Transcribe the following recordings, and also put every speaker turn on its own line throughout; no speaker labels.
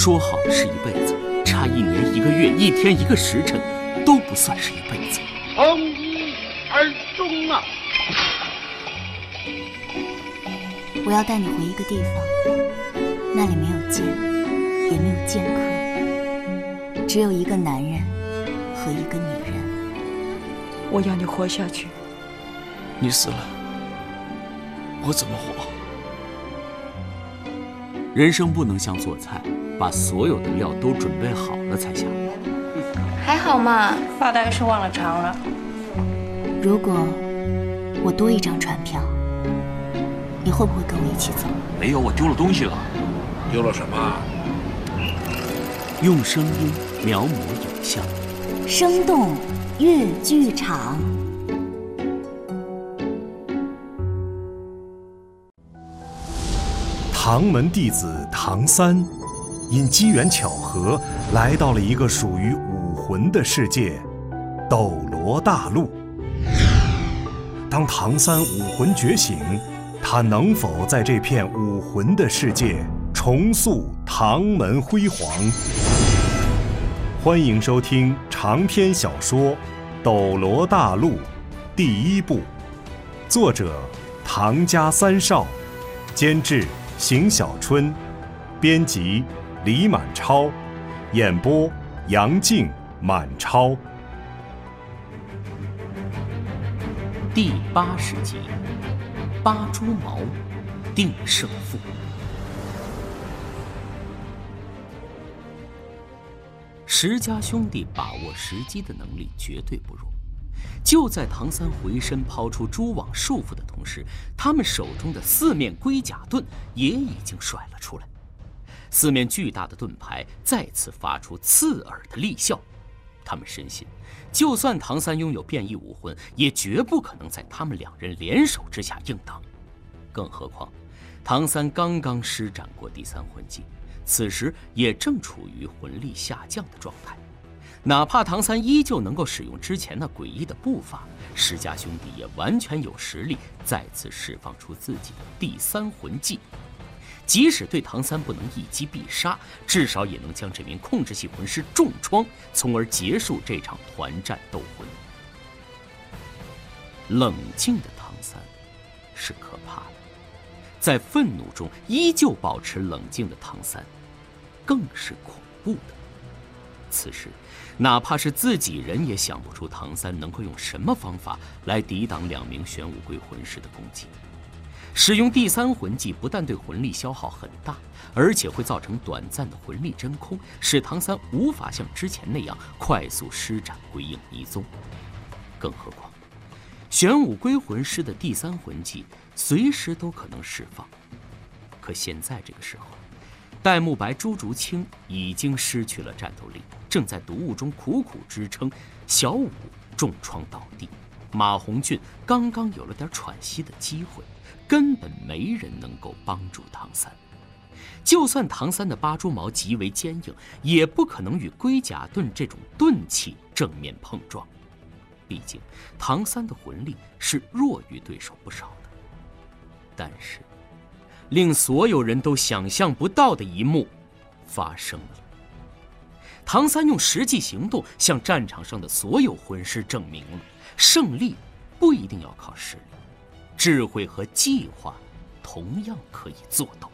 说好的是一辈子，差1年1个月1天1个时辰，都不算是一辈子。
从一而终啊！
我要带你回一个地方，那里没有剑，也没有剑客，只有一个男人和一个女人。
我要你活下去。
你死了，我怎么活？
人生不能像做菜，把所有的料都准备好了才下锅。
还好嘛，
发呆是忘了尝了。
如果我多一张船票，你会不会跟我一起走？
没有，我丢了东西了。
丢了什么？
用声音描摹影像，
生动粤剧场。
唐门弟子唐三，因机缘巧合来到了一个属于武魂的世界——斗罗大陆。当唐三武魂觉醒，他能否在这片武魂的世界重塑唐门辉煌？欢迎收听长篇小说《斗罗大陆》第1部，作者唐家三少，监制邢小春，编辑李满超，演播杨静、满超。
第80集，八蛛矛定胜负。石家兄弟把握时机的能力绝对不弱。就在唐三回身抛出蛛网束缚的同时，他们手中的4面龟甲盾也已经甩了出来。4面巨大的盾牌再次发出刺耳的厉笑。他们深信，就算唐三拥有变异武魂，也绝不可能在他们2人联手之下硬挡。更何况，唐三刚刚施展过第3魂技，此时也正处于魂力下降的状态。哪怕唐三依旧能够使用之前那诡异的步伐，石家兄弟也完全有实力再次释放出自己的第3魂技。即使对唐三不能一击必杀，至少也能将这名控制系魂师重创，从而结束这场团战斗魂。冷静的唐三是可怕的，在愤怒中依旧保持冷静的唐三更是恐怖的。此时哪怕是自己人也想不出唐三能够用什么方法来抵挡2名玄武龟魂师的攻击。使用第3魂技不但对魂力消耗很大，而且会造成短暂的魂力真空，使唐三无法像之前那样快速施展归影迷踪。更何况玄武龟魂师的第3魂技随时都可能释放。可现在这个时候，戴沐白、朱竹清已经失去了战斗力，正在毒雾中苦苦支撑。小舞重创倒地，马红俊刚刚有了点喘息的机会，根本没人能够帮助唐三。就算唐三的八蛛矛极为坚硬，也不可能与龟甲盾这种钝器正面碰撞。毕竟唐三的魂力是弱于对手不少的。但是令所有人都想象不到的一幕发生了。唐三用实际行动向战场上的所有魂师证明了，胜利不一定要靠实力，智慧和计划同样可以做到。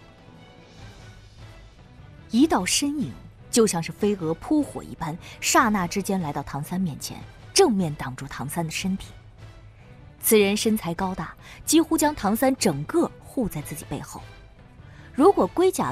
一道身影就像是飞蛾扑火一般，刹那之间来到唐三面前，正面挡住唐三的身体。此人身材高大，几乎将唐三整个护在自己背后。如果龟甲